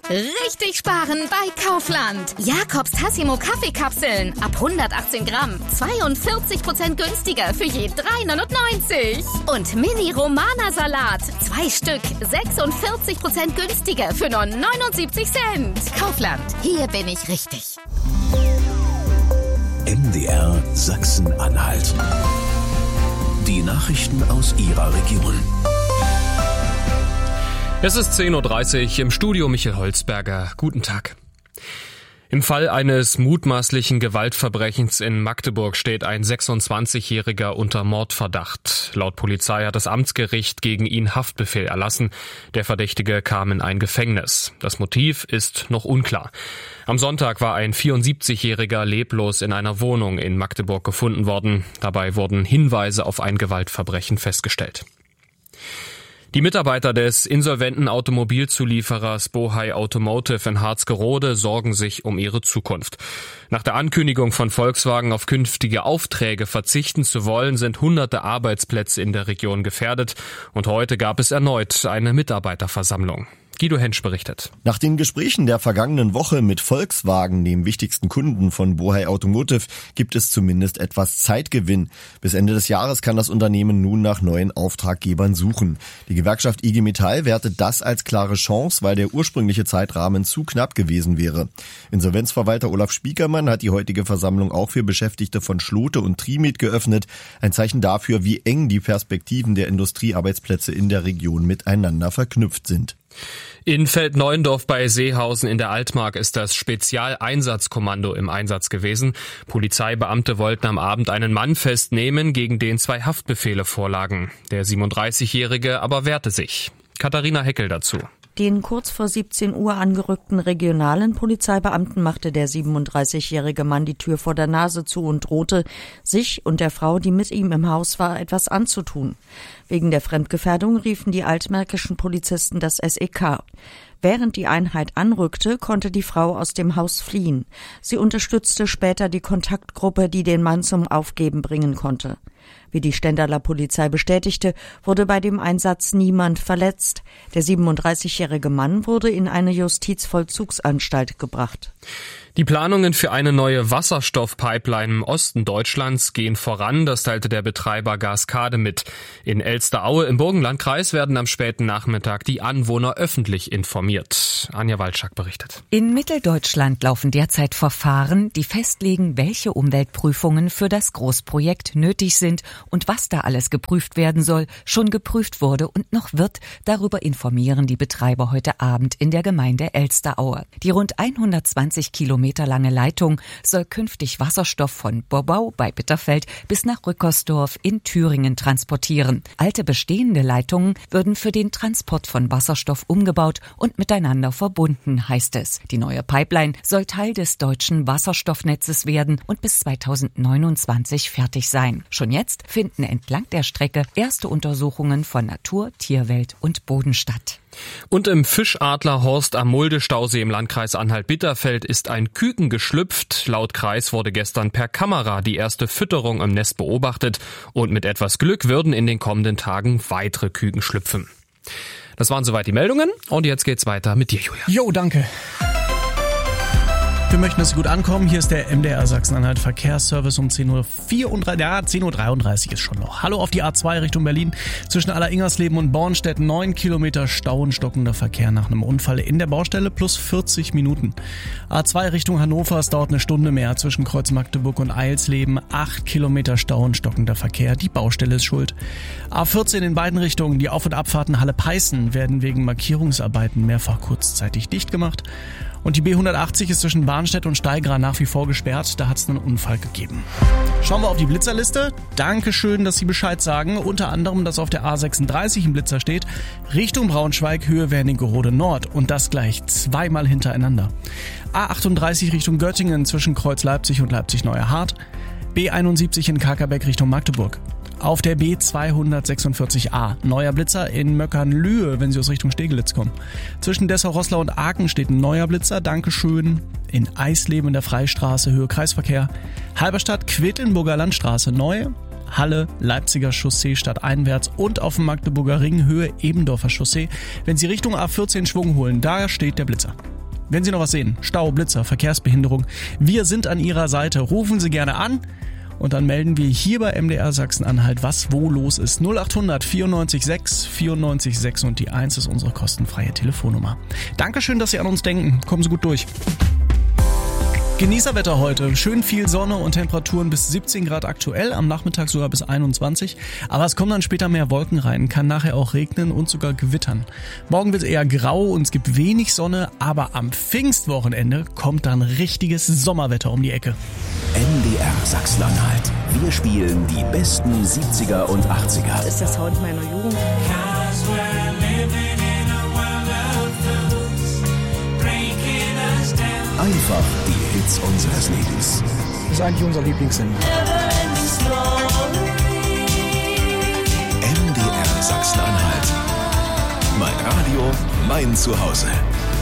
Richtig sparen bei Kaufland. Jakobs Tassimo Kaffeekapseln ab 118 Gramm. 42% günstiger für je 3,99. Und Mini Romana Salat. 2 Stück. 46% günstiger für nur 79 Cent. Kaufland. Hier bin ich richtig. MDR Sachsen-Anhalt. Die Nachrichten aus Ihrer Region. Es ist 10.30 Uhr, im Studio Michael Holzberger. Guten Tag. Im Fall eines mutmaßlichen Gewaltverbrechens in Magdeburg steht ein 26-Jähriger unter Mordverdacht. Laut Polizei hat das Amtsgericht gegen ihn Haftbefehl erlassen. Der Verdächtige kam in ein Gefängnis. Das Motiv ist noch unklar. Am Sonntag war ein 74-Jähriger leblos in einer Wohnung in Magdeburg gefunden worden. Dabei wurden Hinweise auf ein Gewaltverbrechen festgestellt. Die Mitarbeiter des insolventen Automobilzulieferers Bohai Automotive in Harzgerode sorgen sich um ihre Zukunft. Nach der Ankündigung von Volkswagen auf künftige Aufträge verzichten zu wollen, sind hunderte Arbeitsplätze in der Region gefährdet. Und heute gab es erneut eine Mitarbeiterversammlung. Guido Hensch berichtet. Nach den Gesprächen der vergangenen Woche mit Volkswagen, dem wichtigsten Kunden von Bohai Automotive, gibt es zumindest etwas Zeitgewinn. Bis Ende des Jahres kann das Unternehmen nun nach neuen Auftraggebern suchen. Die Gewerkschaft IG Metall wertet das als klare Chance, weil der ursprüngliche Zeitrahmen zu knapp gewesen wäre. Insolvenzverwalter Olaf Spiekermann hat die heutige Versammlung auch für Beschäftigte von Schlote und Trimit geöffnet. Ein Zeichen dafür, wie eng die Perspektiven der Industriearbeitsplätze in der Region miteinander verknüpft sind. In Feldneuendorf bei Seehausen in der Altmark ist das Spezialeinsatzkommando im Einsatz gewesen. Polizeibeamte wollten am Abend einen Mann festnehmen, gegen den 2 Haftbefehle vorlagen. Der 37-Jährige aber wehrte sich. Katharina Heckel dazu. Den kurz vor 17 Uhr angerückten regionalen Polizeibeamten machte der 37-jährige Mann die Tür vor der Nase zu und drohte, sich und der Frau, die mit ihm im Haus war, etwas anzutun. Wegen der Fremdgefährdung riefen die altmärkischen Polizisten das SEK. Während die Einheit anrückte, konnte die Frau aus dem Haus fliehen. Sie unterstützte später die Kontaktgruppe, die den Mann zum Aufgeben bringen konnte. Wie die Stendaler Polizei bestätigte, wurde bei dem Einsatz niemand verletzt. Der 37-jährige Mann wurde in eine Justizvollzugsanstalt gebracht. Die Planungen für eine neue Wasserstoffpipeline im Osten Deutschlands gehen voran, das teilte der Betreiber Gaskade mit. In Elsteraue im Burgenlandkreis werden am späten Nachmittag die Anwohner öffentlich informiert. Anja Walczak berichtet. In Mitteldeutschland laufen derzeit Verfahren, die festlegen, welche Umweltprüfungen für das Großprojekt nötig sind und was da alles geprüft werden soll, schon geprüft wurde und noch wird. Darüber informieren die Betreiber heute Abend in der Gemeinde Elsteraue. Die rund 120 Kilometer lange Leitung soll künftig Wasserstoff von Bobbau bei Bitterfeld bis nach Rückersdorf in Thüringen transportieren. Alte bestehende Leitungen würden für den Transport von Wasserstoff umgebaut und miteinander verbunden, heißt es. Die neue Pipeline soll Teil des deutschen Wasserstoffnetzes werden und bis 2029 fertig sein. Schon jetzt finden entlang der Strecke erste Untersuchungen von Natur, Tierwelt und Boden statt. Und im Fischadlerhorst am Mulde-Stausee im Landkreis Anhalt-Bitterfeld ist ein Küken geschlüpft. Laut Kreis wurde gestern per Kamera die erste Fütterung im Nest beobachtet und mit etwas Glück würden in den kommenden Tagen weitere Küken schlüpfen. Das waren soweit die Meldungen und jetzt geht's weiter mit dir, Julia. Jo, danke. Wir möchten, dass Sie gut ankommen. Hier ist der MDR Sachsen-Anhalt Verkehrsservice um 10.33 Uhr. Ja, 10.33 Uhr ist schon noch. Hallo auf die A2 Richtung Berlin. Zwischen Alleringers-Leben und Bornstedt 9 Kilometer Stau und stockender Verkehr nach einem Unfall in der Baustelle plus 40 Minuten. A2 Richtung Hannover, es dauert eine Stunde mehr. Zwischen Kreuz Magdeburg und Eilsleben 8 Kilometer Stau und stockender Verkehr. Die Baustelle ist schuld. A14 in beiden Richtungen. Die Auf- und Abfahrten Halle-Peißen werden wegen Markierungsarbeiten mehrfach kurzzeitig dicht gemacht. Und die B180 ist zwischen Barnstedt und Steigra nach wie vor gesperrt. Da hat es einen Unfall gegeben. Schauen wir auf die Blitzerliste. Dankeschön, dass Sie Bescheid sagen. Unter anderem, dass auf der A36 im Blitzer steht, Richtung Braunschweig, Höhe Wernigerode Nord. Und das gleich zweimal hintereinander. A38 Richtung Göttingen zwischen Kreuz Leipzig und Leipzig-Neuerhardt. B71 in Kakerbeck Richtung Magdeburg. Auf der B246a, neuer Blitzer in Möckernlühe, wenn Sie aus Richtung Stegelitz kommen. Zwischen Dessau-Roßlau und Aachen steht ein neuer Blitzer, Dankeschön. In Eisleben in der Freistraße, Höhe Kreisverkehr. Halberstadt, Quedlinburger Landstraße, neu. Halle, Leipziger Chaussee stadteinwärts und auf dem Magdeburger Ring, Höhe Ebendorfer Chaussee. Wenn Sie Richtung A14 Schwung holen, da steht der Blitzer. Wenn Sie noch was sehen, Stau, Blitzer, Verkehrsbehinderung, wir sind an Ihrer Seite. Rufen Sie gerne an und dann melden wir hier bei MDR Sachsen-Anhalt, was wo los ist. 0800 94 6 94 6 und die 1 ist unsere kostenfreie Telefonnummer. Dankeschön, dass Sie an uns denken. Kommen Sie gut durch. Genießerwetter heute. Schön viel Sonne und Temperaturen bis 17 Grad aktuell, am Nachmittag sogar bis 21. Aber es kommen dann später mehr Wolken rein, kann nachher auch regnen und sogar gewittern. Morgen wird es eher grau und es gibt wenig Sonne, aber am Pfingstwochenende kommt dann richtiges Sommerwetter um die Ecke. MDR Sachsen-Anhalt. Wir spielen die besten 70er und 80er. Das ist der Sound meiner Jugend. Einfach die Hits unseres Lebens. Das ist eigentlich unser Lieblingssender. MDR Sachsen-Anhalt. Mein Radio, mein Zuhause.